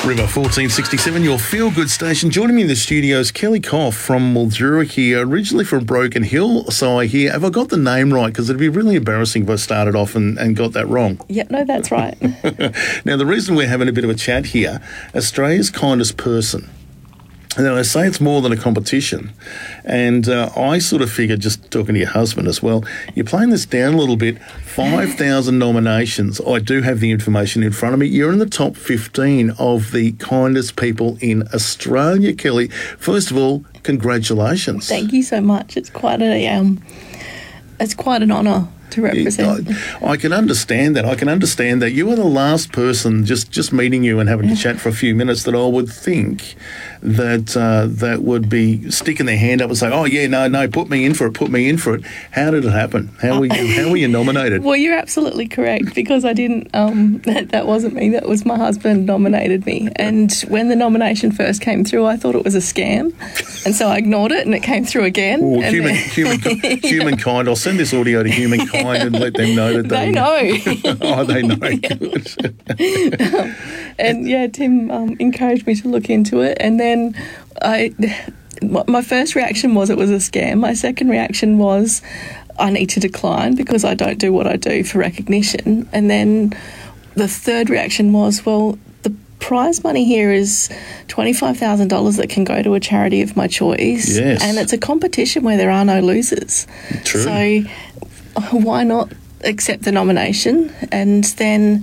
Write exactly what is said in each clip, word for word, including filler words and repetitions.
River fourteen sixty-seven, your feel-good station. Joining me in the studio is Kelly Koff from Mildura here, originally from Broken Hill. So I hear, have I got the name right? Because it'd be really embarrassing if I started off and, and got that wrong. Yeah, no, that's right. Now, the reason we're having a bit of a chat here, Australia's Kindest Person. And then I say it's more than a competition. And uh, I sort of figured, just talking to your husband as well, you're playing this down a little bit, five thousand nominations. I do have the information in front of me. You're in the top fifteen of the kindest people in Australia, Kelly. First of all, congratulations. Thank you so much. It's quite a, um, it's quite an honour to represent. I, I can understand that. I can understand that. You are the last person, just, just meeting you and having to chat for a few minutes, that I would think that uh, that would be sticking their hand up and say, oh, yeah, no, no, put me in for it, put me in for it. How did it happen? How were you, how were you nominated? Well, you're absolutely correct, because I didn't, um, that, that wasn't me. That was my husband nominated me. And when the nomination first came through, I thought it was a scam. And so I ignored it, and it came through again. Oh, and human, human, humankind. I'll send this audio to humankind and let them know that they, they know. Oh, they know. Good. um, and yeah, Tim um, encouraged me to look into it, and then I, my first reaction was it was a scam. My second reaction was I need to decline because I don't do what I do for recognition. And then the third reaction was, well, the prize money here is twenty-five thousand dollars that can go to a charity of my choice. Yes. And it's a competition where there are no losers. True. So why not accept the nomination? And then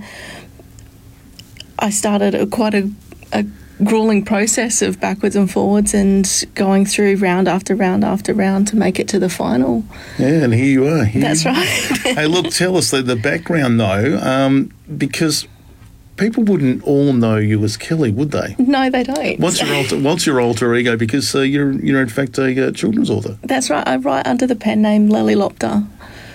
I started a, quite a, a grueling process of backwards and forwards and going through round after round after round to make it to the final. Yeah, and here you are. Here That's you right. Hey, look, tell us the, the background, though, um, because people wouldn't all know you as Kelly, would they? No, they don't. What's your alter, what's your alter ego? Because uh, you're, you're, in fact, a uh, children's author. That's right. I write under the pen name Lely Lopter.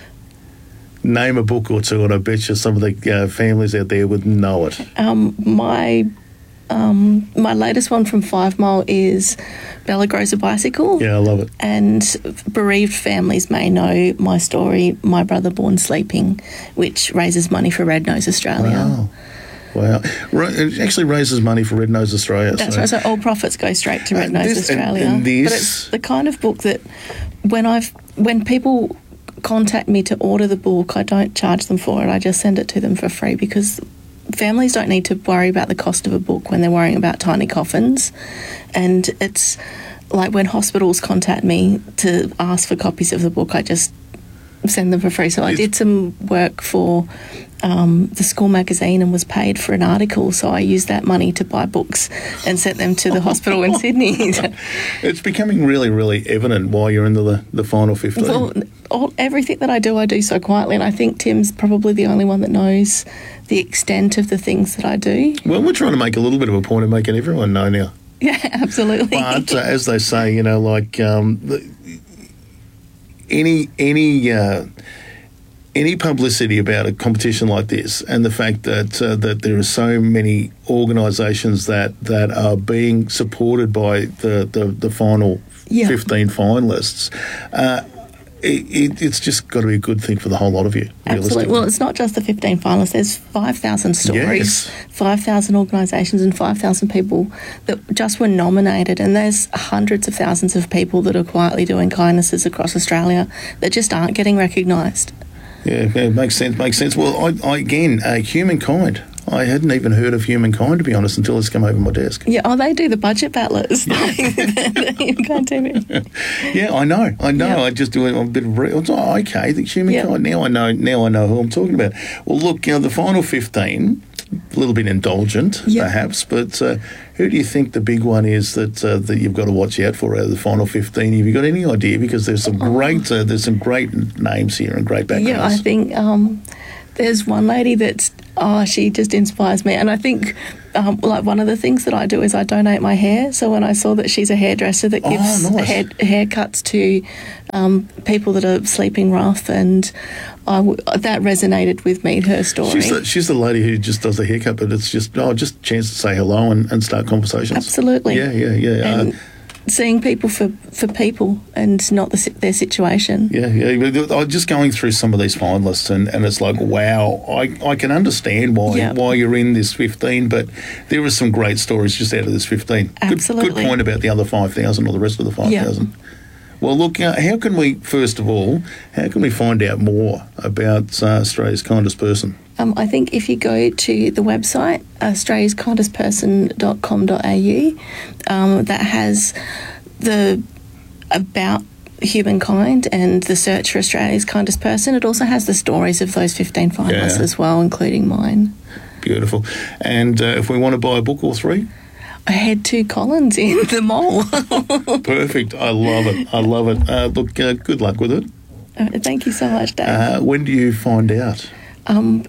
Name a book or two, and I bet you some of the uh, families out there would know it. Um, my um, my latest one from Five Mile is Bella Grows a Bicycle. Yeah, I love it. And bereaved families may know my story, My Brother Born Sleeping, which raises money for Red Nose Australia. Wow. Wow. It actually raises money for Red Nose Australia. That's so. right. So all profits go straight to Red Uh, Nose this- and- Australia. and this- But it's the kind of book that when I've when people contact me to order the book, I don't charge them for it. I just send it to them for free, because families don't need to worry about the cost of a book when they're worrying about tiny coffins. And it's like when hospitals contact me to ask for copies of the book, I just send them for free. So I did some work for um, the school magazine and was paid for an article, so I used that money to buy books and sent them to the hospital in Sydney. It's becoming really, really evident why you're in the, the final fifteen. Well, all, everything that I do, I do so quietly, and I think Tim's probably the only one that knows the extent of the things that I do. Well, we're trying to make a little bit of a point of making everyone know now. Yeah, absolutely. But uh, as they say, you know, like um, the, any any uh, any publicity about a competition like this, and the fact that uh, that there are so many organisations that, that are being supported by the the, the final Yeah. fifteen finalists. Uh, It, it, it's just got to be a good thing for the whole lot of you. Absolutely. Well, it's not just the fifteen finalists. There's five thousand stories, Yes. five thousand organisations and five thousand people that just were nominated. And there's hundreds of thousands of people that are quietly doing kindnesses across Australia that just aren't getting recognised. Yeah, yeah, makes sense, makes sense. Well, I, I again, uh, Humankind. I hadn't even heard of Humankind, to be honest, until it's come over my desk. Yeah, oh, they do the budget battlers. The Humankind T V. Yeah, I know, I know. Yeah. I just do a bit of re- it's, oh, okay. The Humankind. Yeah. Now I know. Now I know who I'm talking about. Well, look, you know, the final fifteen, a little bit indulgent, Yeah. perhaps, but uh, who do you think the big one is that uh, that you've got to watch out for out of the final fifteen? Have you got any idea? Because there's some great, uh, there's some great names here and great backgrounds. Yeah, I think um, there's one lady that's, oh, she just inspires me. And I think, um, like, one of the things that I do is I donate my hair. So when I saw that she's a hairdresser that Oh, gives nice. hair, haircuts to um, people that are sleeping rough, and I w- that resonated with me, her story. She's the, she's the lady who just does the haircut, but it's just oh, just a chance to say hello and, and start conversations. Absolutely. Yeah, yeah, yeah. And uh, seeing people for, for people and not the, si- their situation. Yeah, yeah. I'm just going through some of these finalists, and, and it's like, wow, I, I can understand why Yeah. why you're in this fifteen, but there are some great stories just out of this fifteen. Absolutely. Good, good point about the other five thousand or the rest of the five thousand. Yeah. Well, look, uh, how can we, first of all, how can we find out more about uh, Australia's Kindest Person? Um, I think if you go to the website, australias kindest person dot com dot a u, um, that has the about humankind and the search for Australia's kindest person. It also has the stories of those fifteen finalists Yeah. as well, including mine. Beautiful. And uh, if we want to buy a book or three? I head to Collins in the mall. Perfect. I love it. I love it. Uh, look, uh, good luck with it. Uh, Thank you so much, Dave. Uh, when do you find out? Um,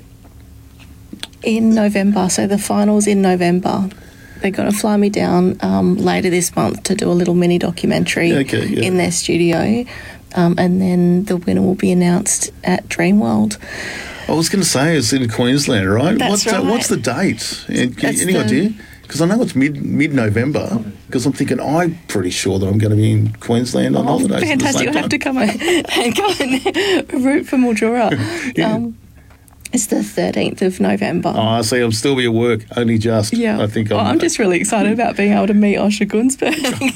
in November, so the finals in November. They're going to fly me down um, later this month to do a little mini documentary Okay, yeah. in their studio, um, and then the winner will be announced at Dreamworld. I was going to say it's in Queensland, right? That's what's, Uh, right. what's the date? Uh, That's Any the- idea? Because I know it's mid mid November. Because I'm thinking I'm pretty sure that I'm going to be in Queensland on Oh, holidays. at the fantastic! same You'll have to time. come and go and root for Mildura. Yeah. um, it's the thirteenth of November. Oh, I see. I'll still be at work. Only just. Yeah, I think Oh, I'm. I'm just really excited about being able to meet Osher Gunsberg.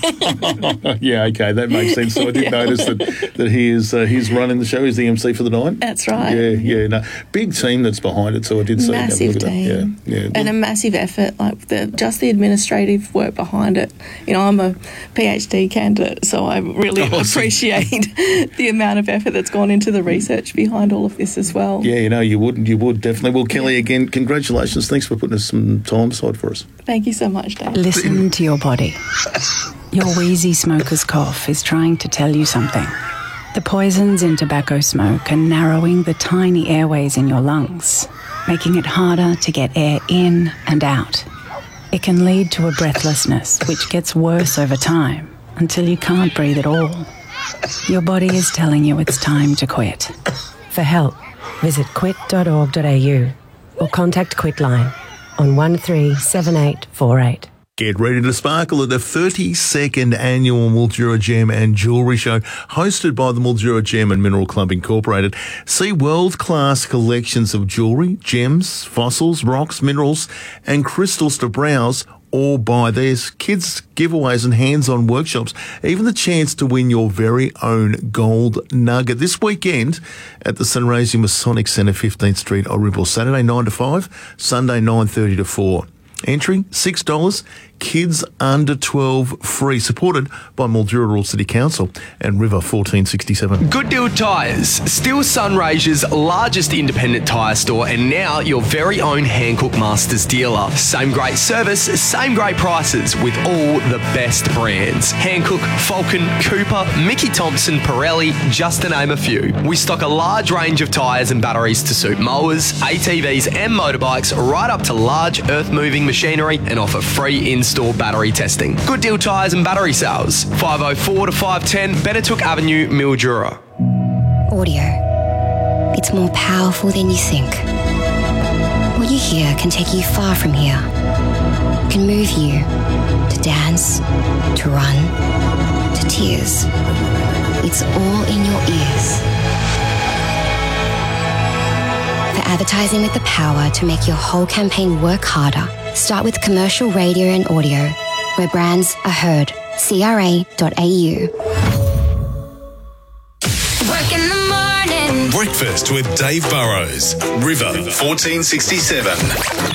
yeah. Okay. That makes sense. So I did Yeah. notice that that he is uh, he's running the show. He's the M C for the night. That's right. Yeah. Yeah. No, big team that's behind it. So I did see. have a Massive look at that. team. Yeah. Yeah. And a massive effort, like the just the administrative work behind it. You know, I'm a PhD candidate, so I really Awesome. appreciate the amount of effort that's gone into the research behind all of this as well. Yeah, you know, you would, you would definitely. Well, Kelly, again, congratulations. Thanks for putting some time aside for us. Thank you so much, Dave. Listen to your body. Your wheezy smoker's cough is trying to tell you something. The poisons in tobacco smoke are narrowing the tiny airways in your lungs, making it harder to get air in and out. It can lead to a breathlessness, which gets worse over time until you can't breathe at all. Your body is telling you it's time to quit. For help, visit quit dot org dot a u or contact Quitline on one three seven eight four eight. Get ready to sparkle at the thirty-second annual Mildura Gem and Jewellery Show, hosted by the Mildura Gem and Mineral Club Incorporated. See world-class collections of jewellery, gems, fossils, rocks, minerals and crystals to browse or buy. There's kids' giveaways and hands-on workshops, even the chance to win your very own gold nugget this weekend at the Sunraysia Masonic Centre, fifteenth Street, Oribel. Saturday nine to five, Sunday nine thirty to four. Entry six dollars, kids under twelve free, supported by Mildura Rural City Council and River fourteen sixty-seven. Good Deal Tyres, still Sunraysia's largest independent tyre store and now your very own Hankook Masters dealer. Same great service, same great prices with all the best brands. Hankook, Falcon, Cooper, Mickey Thompson, Pirelli, just to name a few. We stock a large range of tyres and batteries to suit mowers, A T Vs and motorbikes, right up to large earth-moving machinery, and offer free in-store battery testing. Good Deal Tyres and Battery Sales, five oh four to five ten Benetook Avenue, Mildura. Audio. It's more powerful than you think. What you hear can take you far from here. Can move you to dance, to run, to tears. It's all in your ears. For advertising with the power to make your whole campaign work harder, start with commercial radio and audio, where brands are heard. C R A dot A U. Work in the morning. Breakfast with Dave Burrows. River fourteen sixty-seven.